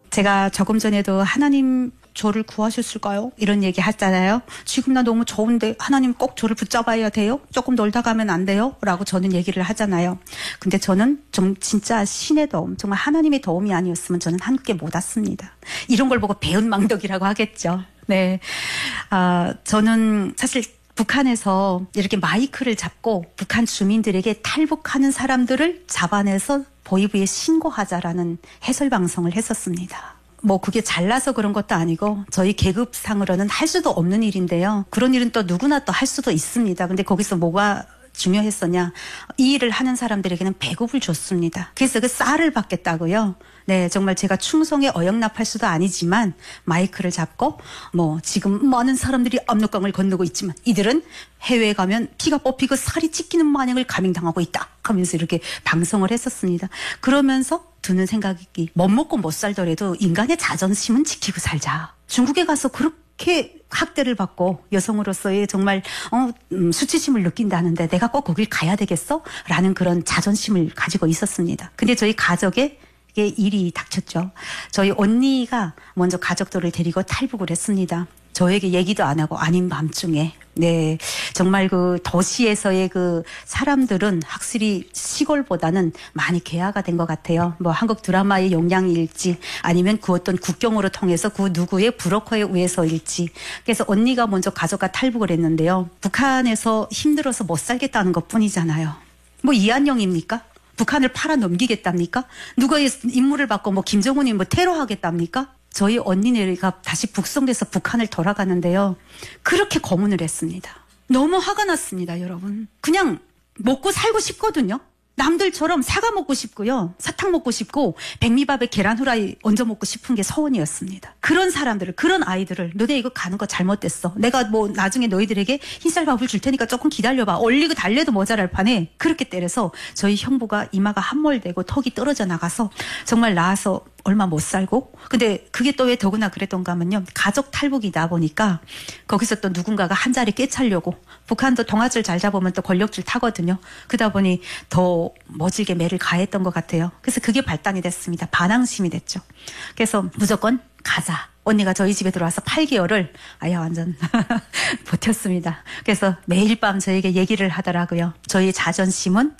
제가 조금 전에도 하나님 저를 구하셨을까요? 이런 얘기 했잖아요. 지금 나 너무 좋은데 하나님 꼭 저를 붙잡아야 돼요? 조금 놀다 가면 안 돼요? 라고 저는 얘기를 하잖아요. 근데 저는 좀 진짜 신의 도움, 정말 하나님의 도움이 아니었으면 저는 함께 못 왔습니다. 이런 걸 보고 배은망덕이라고 하겠죠. 네. 저는 사실 북한에서 이렇게 마이크를 잡고 북한 주민들에게 탈북하는 사람들을 잡아내서 보이브에 신고하자라는 해설 방송을 했었습니다. 뭐 그게 잘나서 그런 것도 아니고 저희 계급상으로는 할 수도 없는 일인데요. 그런 일은 또 누구나 또 할 수도 있습니다. 근데 거기서 뭐가 중요했었냐. 이 일을 하는 사람들에게는 배급을 줬습니다. 그래서 그 쌀을 받겠다고요. 네, 정말 제가 충성에 어영납할 수도 아니지만 마이크를 잡고 뭐 지금 많은 사람들이 압록강을 건너고 있지만 이들은 해외에 가면 피가 뽑히고 살이 찢기는 마냥을 감행당하고 있다 하면서 이렇게 방송을 했었습니다. 그러면서 드는 생각이 못 먹고 못 살더라도 인간의 자존심은 지키고 살자. 중국에 가서 그렇게 학대를 받고 여성으로서의 정말 수치심을 느낀다는데 내가 꼭 거길 가야 되겠어? 라는 그런 자존심을 가지고 있었습니다. 근데 저희 가족에 일이 닥쳤죠. 저희 언니가 먼저 가족들을 데리고 탈북을 했습니다. 저에게 얘기도 안 하고 아닌 밤중에. 네, 정말 그 도시에서의 그 사람들은 확실히 시골보다는 많이 개화가 된 것 같아요. 뭐 한국 드라마의 영향일지 아니면 그 어떤 국경으로 통해서 그 누구의 브로커에 의해서일지. 그래서 언니가 먼저 가족과 탈북을 했는데요. 북한에서 힘들어서 못 살겠다는 것뿐이잖아요. 뭐 이한영입니까? 북한을 팔아 넘기겠답니까? 누구의 임무를 받고 뭐 김정은이 뭐 테러하겠답니까? 저희 언니네가 다시 북송돼서 북한을 돌아가는데요. 그렇게 고문을 했습니다. 너무 화가 났습니다, 여러분. 그냥 먹고 살고 싶거든요. 남들처럼 사과 먹고 싶고요. 사탕 먹고 싶고 백미밥에 계란 후라이 얹어 먹고 싶은 게 소원이었습니다. 그런 사람들을, 그런 아이들을 너네 이거 가는 거 잘못됐어. 내가 뭐 나중에 너희들에게 흰쌀밥을 줄 테니까 조금 기다려봐. 얼리고 달래도 모자랄 판에 그렇게 때려서 저희 형부가 이마가 함몰되고 턱이 떨어져 나가서 정말 나와서 얼마 못 살고. 근데 그게 또 왜 더구나 그랬던가 하면요. 가족 탈북이다 보니까 거기서 또 누군가가 한 자리 꿰차려고. 북한도 동아줄 잘 잡으면 또 권력줄 타거든요. 그러다 보니 더 머질게 매를 가했던 것 같아요. 그래서 그게 발단이 됐습니다. 반항심이 됐죠. 그래서 무조건 가자. 언니가 저희 집에 들어와서 8개월을 완전 버텼습니다. 그래서 매일 밤 저에게 얘기를 하더라고요. 저희 자존심은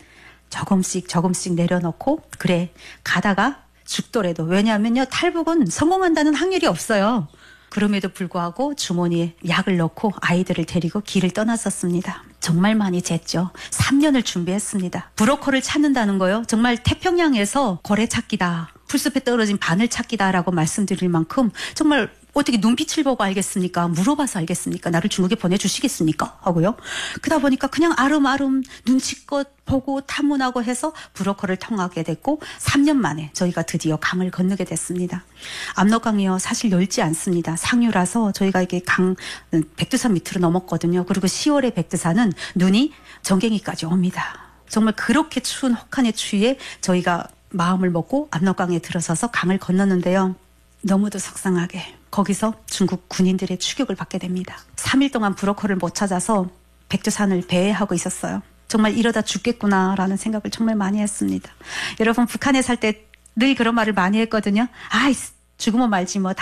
조금씩 내려놓고 그래 가다가 죽더라도. 왜냐하면요. 탈북은 성공한다는 확률이 없어요. 그럼에도 불구하고 주머니에 약을 넣고 아이들을 데리고 길을 떠났었습니다. 정말 많이 쟀죠. 3년을 준비했습니다. 브로커를 찾는다는 거요. 정말 태평양에서 고래 찾기다. 풀숲에 떨어진 바늘 찾기다라고 말씀드릴 만큼 정말 어떻게 눈빛을 보고 알겠습니까? 물어봐서 알겠습니까? 나를 중국에 보내주시겠습니까? 하고요. 그러다 보니까 그냥 아름아름 눈치껏 보고 탐문하고 해서 브로커를 통하게 됐고 3년 만에 저희가 드디어 강을 건너게 됐습니다. 압록강이요. 사실 넓지 않습니다. 상류라서 저희가 이게 강 백두산 밑으로 넘었거든요. 그리고 10월에 백두산은 눈이 정갱이까지 옵니다. 정말 그렇게 추운 혹한의 추위에 저희가 마음을 먹고 압록강에 들어서서 강을 건넜는데요. 너무도 속상하게 거기서 중국 군인들의 추격을 받게 됩니다. 3일 동안 브로커를 못 찾아서 백두산을 배회하고 있었어요. 정말 이러다 죽겠구나라는 생각을 정말 많이 했습니다. 여러분 북한에 살 때 늘 그런 말을 많이 했거든요. 죽으면 말지 뭐